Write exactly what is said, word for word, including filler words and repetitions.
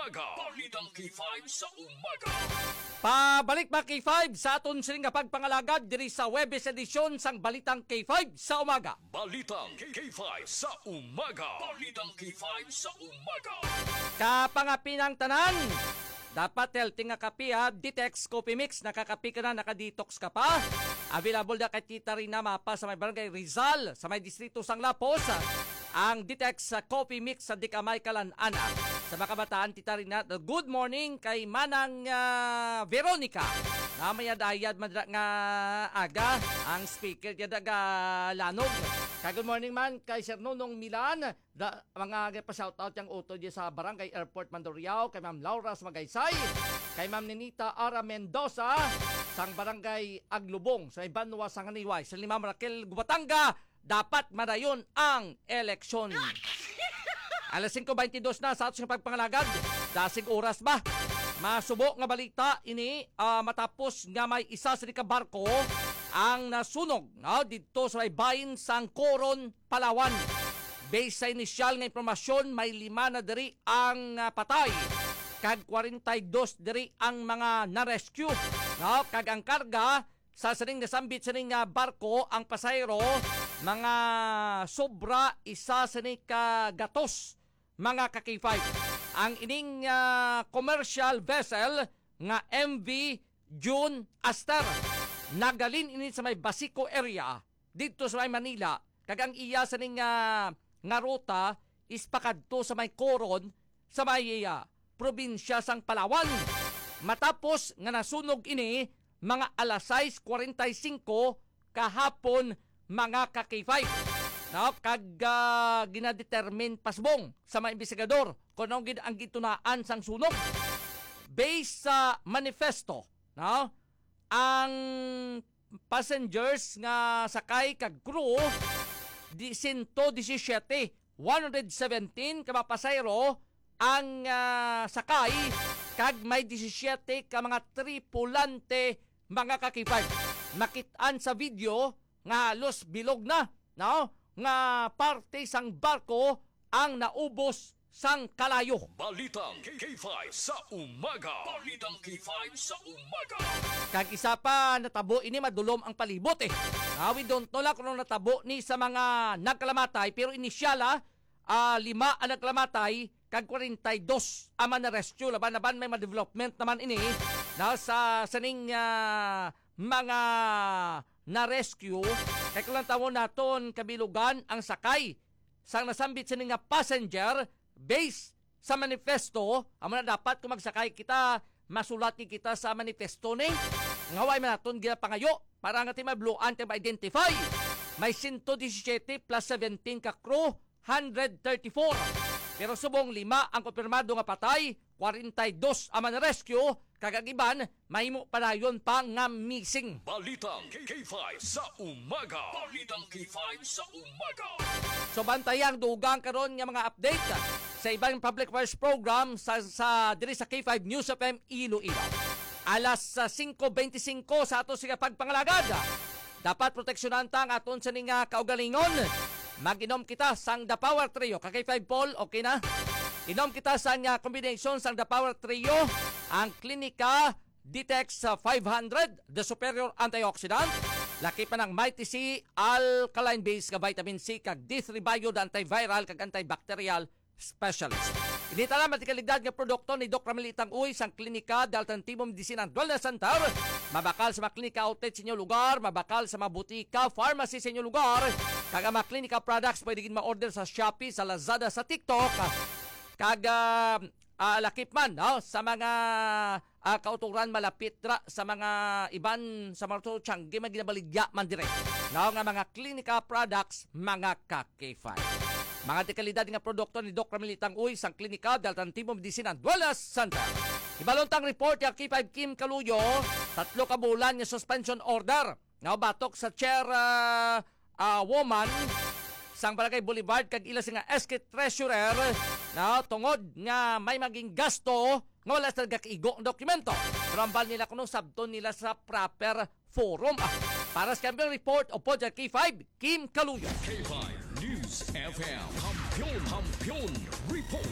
umaga. Balitang K five sa umaga. Pabalik mga K five sa aton sining pagpangalagad diri sa Webes edisyon sang Balitang K five sa umaga. Balitang K five sa umaga. Balitang K five sa umaga. Kapangapinang tanan, dapat healthy nga kape ha. Detox Coffee Mix, nakakapi ka na, nakadetox ka pa. Available na kay kita rin na mapa sa may barangay Rizal, sa may distrito sang Lapos. Ang Detox Coffee Mix sa Dikamay Kalan-ana. Sa mga kabataan, tita rin na, good morning kay Manang uh, Veronica. Namaya dayad madra nga aga, ang speaker niya daga lanog. Kay good morning man kay Sir Nonong Milan, da, mga pa-shoutout yung auto niya sa Barangay Airport Mandurriao, kay Ma'am Laura sa Magaysay, kay Ma'am Ninita Ara Mendoza, sang Barangay Aglubong, sa Ibanwa sa Ganiway, sa Limam Raquel Gubatanga, dapat madayon ang eleksyon. Alas singko beintidós na sa ating pagpangalagad. Dasig oras ba? Masubo nga balita ini uh, matapos nga may isa sa ka barko ang nasunog no, dito sa may bayin sang Coron, Palawan. Based sa inisyal nga impormasyon, may lima na diri ang uh, patay. Kag forty-two diri ang mga na-rescue. No? Kag ang karga sa saning nasambit sa ning uh, barko, ang pasayro, mga sobra isa sa ning kagatos, mga ka-K five. Ang ining uh, commercial vessel nga M V June Aster nagalin ini sa may Basico area dito sa may Manila. Kagang iya sa ning uh, nga ruta is pakadto sa may Coron sa may uh, probinsya sang Palawan. Matapos nga nasunog ini mga alas sais forty-five kahapon, mga ka-K five. No, kag uh, ginadetermine pasbong sa mga investigador kung anong gid ang gitunaan sang sunog. Based sa manifesto, no, ang passengers nga sakay kag crew di one seventeen, one seventeen ka mga pasayro ang uh, sakay, kag may seventeen ka mga tripulante, mga ka-K five. Makitaan sa video nga halos bilog na, no, nga parte sang barko ang naubos sang kalayo. Balitang K five sa umaga. Balitang K five sa umaga. Kag isa pa natabo ini madulom ang palibot eh. Uh, we don't know lang kung natabo ni sa mga nagkalamatay, pero inisyala uh, lima ang nagkalamatay kag forty-two ang na-rescue. Laban-laban may ma-development naman ini na sa saning uh, mga na-rescue. Kaya kung lang tawon naton kabilugan ang sakay sang nasambit sa nga passenger. Based sa manifesto, amo na dapat kung magsakay kita, masulat ni kita sa manifesto ni. Ngaway man naton ginapangayo para nga ti mabluan ti ma-identify. May one seventeen plus seventeen ka crew, one thirty-four. Pero subong lima ang konfirmado nga patay, forty-two ang man-rescue, kagagiban, mahimo padayon pa nga missing. Balitang K five sa umaga. Balitang K five sa umaga. So bantayang dugang karon nga mga update sa ibang public affairs program sa, sa diri sa K five News F M Iloilo. Alas singko twenty-five sa ato siga pagpangalagad. Dapat proteksyonan ta ang aton sa ninga kaugalingon. Mag-inom kita sang The Power Trio. Ka K five Paul, okay na? Inom kita sa nga combination sang The Power Trio, ang Clinica Detox five hundred, the superior antioxidant. Laki pa ng Mighty C, alkaline base ka vitamin C, kag D three Bio, antiviral, kag antibacterial specialist. Inita na matikaligdad nga produkto ni Doc Ramelitang Uy sang Klinika de Alternativo Medicina Wellness Center. Mabakal sa mga klinika outlet sa inyong lugar, mabakal sa mga butika, pharmacy sa inyong lugar. Kag ang mga klinika products pwede gin ma-order sa Shopee, sa Lazada, sa TikTok. Kag uh, uh, lakip man no, sa mga uh, kauturan malapit ra sa mga iban sa mga tiyanggi man ginabaligya man direct. No, nga mga klinika products, mga ka-K five. Mga dekalidad nga produkto ni Doc Ramelitang Uy sang Klinika de Alternativo Medicina Wellness Center. Ibalontang report yung K five Kim Kaluyo, tatlo ka bulan nga suspension order. Nga batok sa chair uh, uh, woman sang Barangay Boulevard kag ila nga S K Treasurer na tungod nga may maging gasto nga wala sa kaigo ang dokumento. Rambal nila kuno sabton nila sa proper forum. Ah, para sa kambing report o po K five Kim Kaluyo. K five News F M. Kampiyon, kampiyon, report.